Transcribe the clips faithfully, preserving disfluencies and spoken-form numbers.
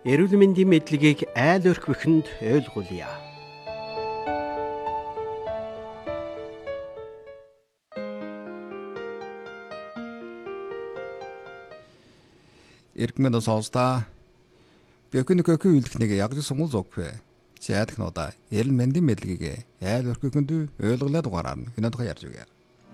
Эрүүл мэндийн мэдлэгийг айл өрхвөخөнд ойлгуулъя. Иргэн сонсдаа бэкүнэкөкү үйлдэх нэг яг сонгол зогвэ. Зайдах нуудаа эрүүл мэндийн мэдлэгийг айл өрхвөخөнд ойлгуулад дугаараар энэ тухай ярьж өгье.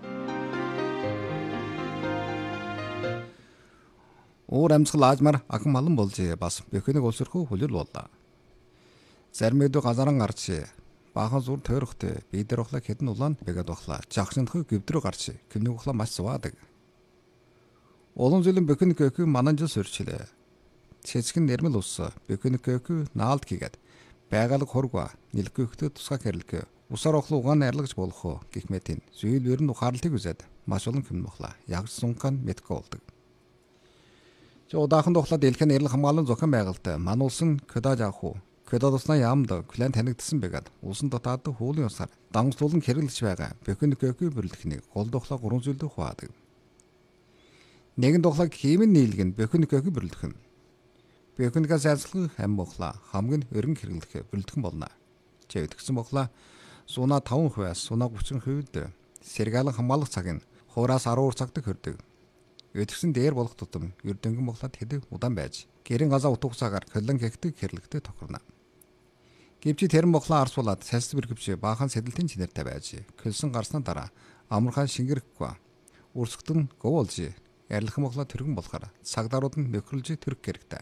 Уур амьсгал аажмаар ахан малан болж бас бэкүнэг улсрхүү хүлэл боллоо. Зарим өдөө газаран гарч баахан зур тойрохтой бид нар ухлаа хэдэн улаан бэгэд ухлаа. Жагшинтхыг гівдрөө гарч кимнэг ухлаа маш суваадаг. Олон зүйлэн бэкүнэкөкү мананжил сөрчлээ. Цэцгэн нэрмэл ус бэкүнэкөкү наалд хийгээд байгалаг хургва нэлгүйхтэй тусгай хэрэлгэ усаар ухлаа угаан арилгаж болох гэх мэтийн зүйл өрн ухаарлыг үзээд маш олон ким ухлаа. Яг сункан метгэ болдог. Удааханд ухлаа дэлхийн эрүүл хамгааллын зохион байгуулалт ман улсын Кёдаж авах Кёдад усны яамд клан танигдсан байгаад улсын дотоод хуулийн усаар дангуслуулан хэрэглэж байгаа бэкүнэкөкү бүрэлдэхнийг голд ухлаа гурван зүйлд хуваадаг. Нэгэн тухлаг химийн нийлгэн бэкүнэкөкү бүрэлдэхэн. Бэкүнэгээс айлслах ам ухлаа хамгийн өргөн хэрэглэх бүрэлдэхэн болно. Чэвдгсэн ухлаа сунаа таван хувиас сунаа гучин хувьд сэргаалan хамгаалах цаг нь хуураас арван цагт хүрдэг. Өдгсөн дээр болох тутам ердөнгөн ухлаад хэдэг удаан байж гэрэн газаа утга цагаар колон гэгдэг хэрэглэхтэй тохирно. Гэвч тэрэн ухлаа арсуулаад салс бэргэвч баахан сэдэлтийн чинэртэй байж көлсөн гарсны дараа амархан шингэрэхгүй үрсгтэн говолж ярилхан ухлаа төргөн болохоор цагдаарууд нь нөхрөлж төрөх хэрэгтэй.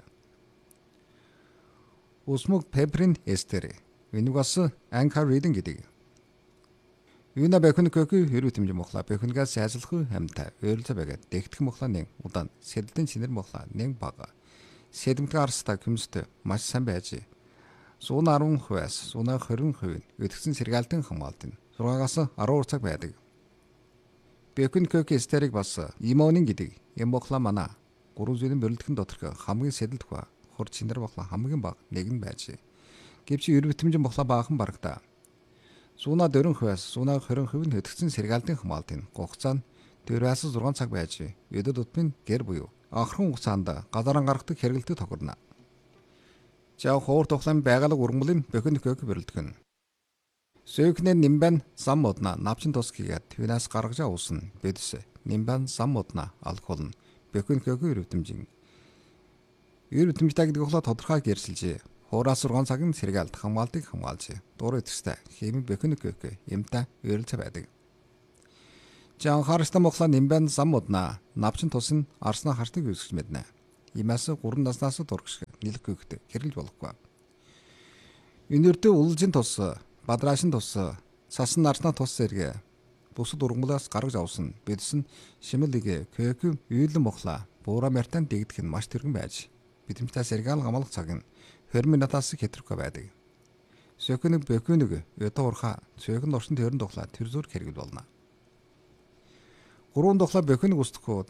Усмог пеприн эстер винугас анкар ридинг гэдэг. Юуна бэкүнэкөкү хэрүү тэмжин мохла бэкүнэгээс сайжлах хамтай өөрлөсө байгаад дэгдэх мохла нэг удаан сэдэлтийн чинэр мохла нэг бага сэдэмтгэ арстаа күмстэй маш сайн байж сууна арван хувиас сууна хорин хувийн өдгсөн сэргаалтын хамгаалт нь зургаагаас арван цаг байдаг. Бэкүнэкөкү эстерийг бас имонин гэдэг юм мохла мана гурван зүйлийн бүрэлдэхүүн доторх хамгийн сэдэлт ба хур чинэр мохла хамгийн бага нэг нь байж гэвч ерөв тэмжин мохла баахан барагда сууна дөрөн хувиас сууна хорин хувийн хөдөгцөн сэргаалтын хамгаалтын хугацаа нь дөрвөөс зургаан цаг байж өдөр тутмын гэр буюу анхран хугацаанд газаран гаргадаг хэрэгэлтэд тохирно. За хуур тухлын байгалаг ургамлын бэкүнэкөкү бүрэлдэхүүн. Сөөхнэр нимбан зам модна навчин тус хийгээд твинаас гаргаж уусна бидс нимбан зам модна алкол нь бэкүнэкөкү эрдэмжин. Эрдэмжтэй гэдэг ухлаа тодорхой гэрсэлж хуураас зургаан цагийн сэргаалт хамгаалтыг хамгаалж дуур идэвхтэй химийн бэкүнэкөкү юмтай өөрлөж байдаг. Жан харстан мохла нимбан зам модна навчин тус нь арснаа хартыг үүсгэж мэднэ. Имаас гурван наснаас дургшиг нэлгүйхтэй хэрэглэж болохгүй. Өнөртөө улжин тус бадраашин тус цасан нарснаа тус зэрэг бусад ургамлаас гаргаж авсан бидс нь шимэлэг көкү үйлэн мохла буура мартан дэгдэх нь маш тэргэн байж бидэмтэй сэргаал гамалах цаг нь двадцать минутаас хэтрэхгүй байдаг. Сөкөнөг бэкүнэг өдөө урха сөкөн оршин төрөн тухлаа тэр зүр хэрэгэл болно. Гурван тухлаа бэкүнэг устгах